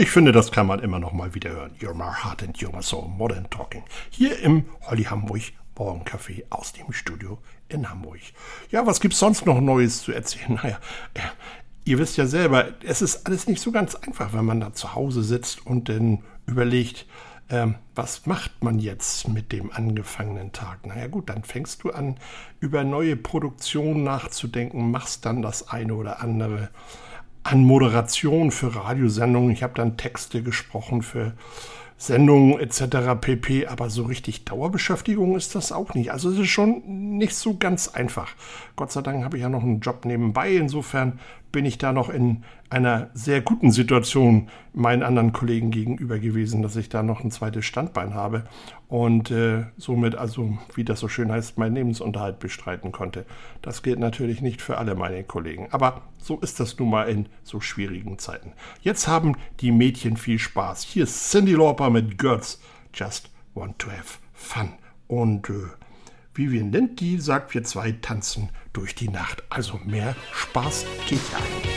Ich finde, das kann man immer noch mal wieder hören. You're my heart and you're my soul, Modern Talking. Hier im Holly Hamburg Morgencafé aus dem Studio in Hamburg. Ja, was gibt's sonst noch Neues zu erzählen? Naja, ihr wisst ja selber, es ist alles nicht so ganz einfach, wenn man da zu Hause sitzt und dann überlegt, was macht man jetzt mit dem angefangenen Tag? Naja gut, dann fängst du an, über neue Produktionen nachzudenken, machst dann das eine oder andere an Moderation für Radiosendungen. Ich habe dann Texte gesprochen für Sendungen etc. pp. Aber so richtig Dauerbeschäftigung ist das auch nicht. Also es ist schon nicht so ganz einfach. Gott sei Dank habe ich ja noch einen Job nebenbei. Insofern bin ich da noch in einer sehr guten Situation meinen anderen Kollegen gegenüber gewesen, dass ich da noch ein zweites Standbein habe und somit, also wie das so schön heißt, meinen Lebensunterhalt bestreiten konnte. Das gilt natürlich nicht für alle meine Kollegen, aber so ist das nun mal in so schwierigen Zeiten. Jetzt haben die Mädchen viel Spaß. Hier ist Cyndi Lauper mit Girls Just Want to Have Fun. Und Vivian Lind, die sagt, wir zwei tanzen durch die Nacht. Also mehr Spaß geht ja nicht.